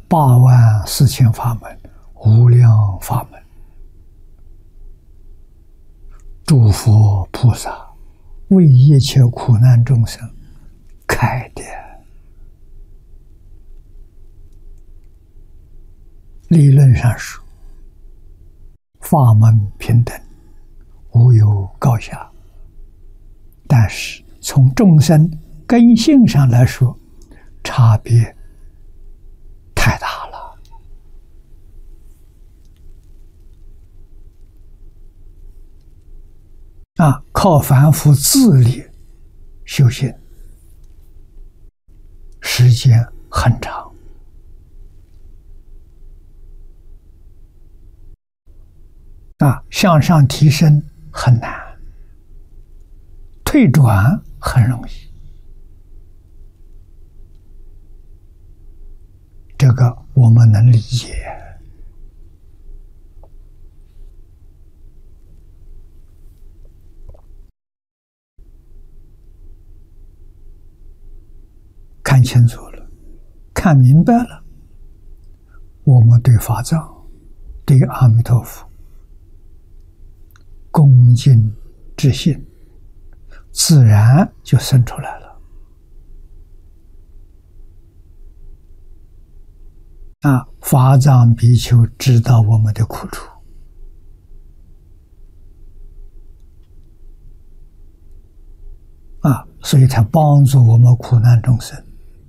84000法门，无量法门，诸佛菩萨为一切苦难众生开的。理论上说，法门平等，无有高下，但是从众生根性上来说，差别太大了。靠凡夫自力修行，时间很长。向上提升很难，退转很容易。这个我们能理解。看清楚了，看明白了，我们对法藏，对阿弥陀佛恭敬之心，自然就生出来了。法藏比丘知道我们的苦楚，所以才帮助我们苦难众生，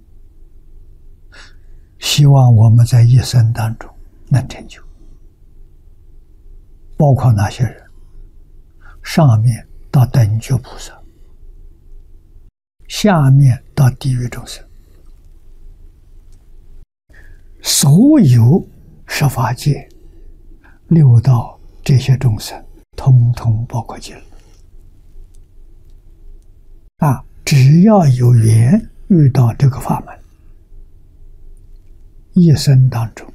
希望我们在一生当中能成就。包括哪些人？上面到等觉菩萨，下面到地狱众生，所有十法界六道这些众生，统统包括进来。只要有缘遇到这个法门，一生当中